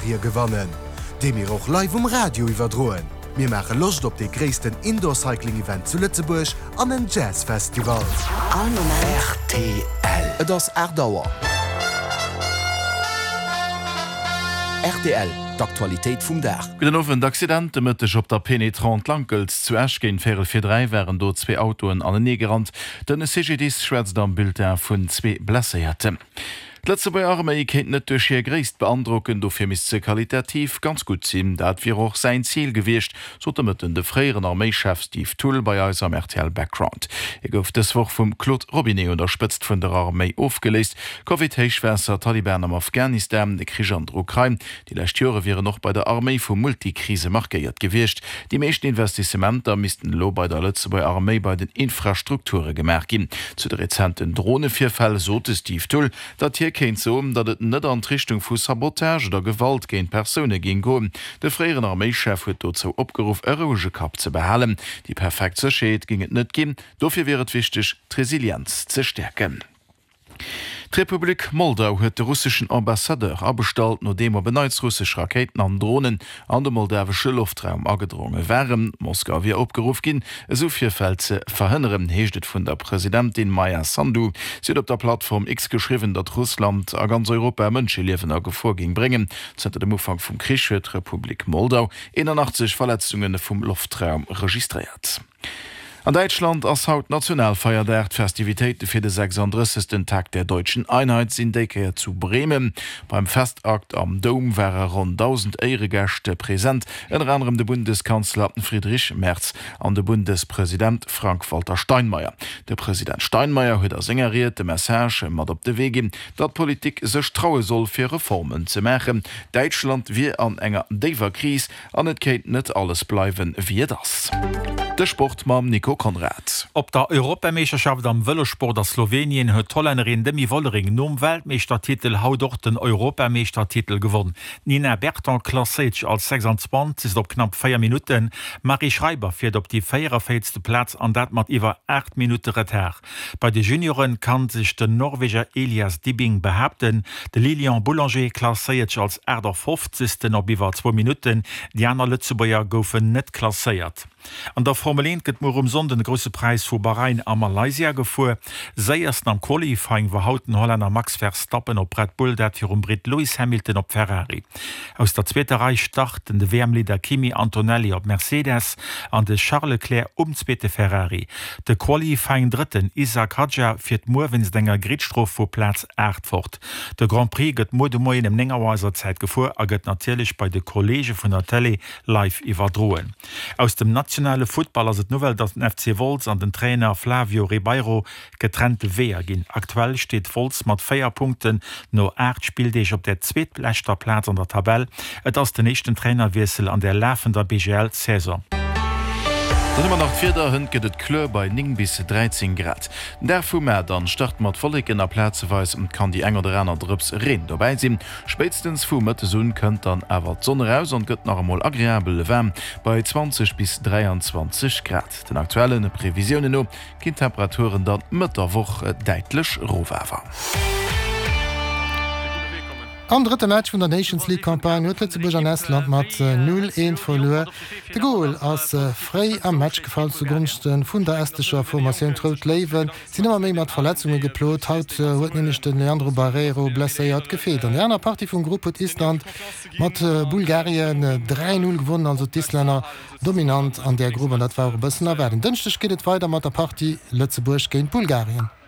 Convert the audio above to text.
Serie gewonnen, dem wir auch live Radio überdrohen. Wir machen Lust auf den größten Indoor-Cycling-Event zu Lützeburg an einem Jazz-Festival. RTL. Das Erdauer. RTL. D'Aktualitéit vum Dach. Den offen d'Accidente mëttech op der Penetrant Lankels zu Äschgin 443 wären do 2 Autoen an den Negerrand, dënne CGDs schwärzt am Bild vun 2 Blässeierte. Letze bei Armee kennt net durch ihr gräst beandrucken, dofir mis ze qualitativ ganz gut sinn, dat wir auch sein Ziel gewircht, so damit de freieren Armeechef Steve Tull bei aus am RTL Background. Gouf deswoch vum Claude Robinet unterspitzt vun der Armee aufgelesen, COVIDschwärzer Taliban am Afghanistan, de Krieg an Ukraine, die Lechtüre wäre noch bei der Armee vu Multikrise markiert gewircht. Die meisten Investissementer missten lo bei der Letze bei Armee bei den Infrastrukture gemerk gin. Zu der rezenten Drohnevierfall sote Steve Tull, dat hier kenint so, dat et net an Richtung vu Sabotage oder Gewalt géint Persone gin go. De freieren Armeechef huet dazu opgeruf Rouge Kap ze behalen. Die perfekt zerscheet ging et net gin, dofir wäret wichtig, Resilienz ze stärken. Die Republik Moldau huet de russischen Ambassadeur abestalt, no dem beneits russsisch Raketen an Drohnen an de moldawsche Luftraum agedrungen wären. Moskau wie opgeruf gin, soviel Fäll ze verhënneren, heeschtet vun der Präsidentin Maja Sandu. Sie op der Plattform X geschrieben, dat Russland a ganz Europa Mënscheliewen a Gevor ging bringen. Zter dem Umfang vum Krieg huet Republik Moldau 81 Verletzungen vum Luftraum registriert. An Deutschland ass haut Nationalfeiertag Festivitéite fir de 36. Tag der deutschen Einheit sinn dékeier zu Bremen. Beim Festakt am Dom wäre rund 1000 Ehregäste präsent, en anderem de Bundeskanzler Friedrich Merz an de Bundespräsident Frank-Walter Steinmeier. Der Präsident Steinmeier huet singeriert de Message mat op de Wege, dat Politik sech traue soll fir Reformen ze machen. Deutschland wie an enger Deverkris an et kéit net alles bleiwen wie das. De Sportmam Nico Konrad. Op der Europameisterschaft am Wëllesport der Slowenien huet Tollerin Demi Wollering nom Weltmeistertitel haut doch den Europameistertitel gewonnen. Nina Berton Klassetsch als 26 ist op knapp 4 Minuten, Marie Schreiber fährt op die 44. Platz an dat mat iwwer 8 Minuten Retard. Bei den Junioren kann sich der Norweger Elias Dibbing behaupten, de Lilian Boulanger Klassetsch als Erder 50. op iwwer 2 Minuten, die aner Lützebauer goufen net klasseiert. An der Formel 1 gëtt mor umson den grosse Preis vu Bahrain a Malaysia gefuer. Seierst am Qualifying war hauten Holländer Max Verstappen op Red Bull, dat fir Brit Lewis Hamilton op Ferrari. Aus der zweite Reihe starten de WM-Leader Kimi Antonelli op Mercedes an de Charles Leclerc zweite Ferrari. De Qualifying dritten Isaac Hadja fir d'Morwensdenger Gridstrof vu Platz 8 fort. De Grand Prix gëtt mo de moi em engerweiser Zeit gefuer, a gëtt natürlich bei de Kollege vun der Tele live iwwerdroen. Aus dem nationale Football as et Novel, dat den FC Volz an den Trainer Flavio Ribeiro getrennte Wehr gin. Aktuell steht Volz mat 4 Punkten no 8 Spieldeich op der zweetlächter Platz an der Tabelle. Et ass den nächsten Trainerwesel an der laufender BGL-Saison. Dann immer nach 4 Hund gët et Kleur bei 9 bis 13 Grad. Der vu Mä dann start mat vollleg in der Plätzeweis und kann die enger der Drps reden. Dabei sinn spätstens vu Mëtte Soun kënnt dann awer Sonne raus und gëtt nach mal agréabel wärm bei 20 bis 23 Grad. Den aktuellen Prävisionen no kind Temperaturen dann Mëtterwoch deitlech Rohwerwer. Am dritte Match vun der Nations League-Kampagne huet Lützeburg an Estland mat 0-1 verloren. De Goal ass frei am Match gefallen zugunsten vun der estescher Formatioun Trout Leven. Sin immer méi mat Verletzungen geplot, haut huet nämlich den Leandro Barreiro blesséiert gefehlt. An der einer Party vum Gruppe Island mat Bulgarien 3-0 gewonnen, also d'Isländer dominant an der Gruppe, dat war bëssen erwerden. Dënchtech geht weiter mat der Party Lützeburg géint Bulgarien.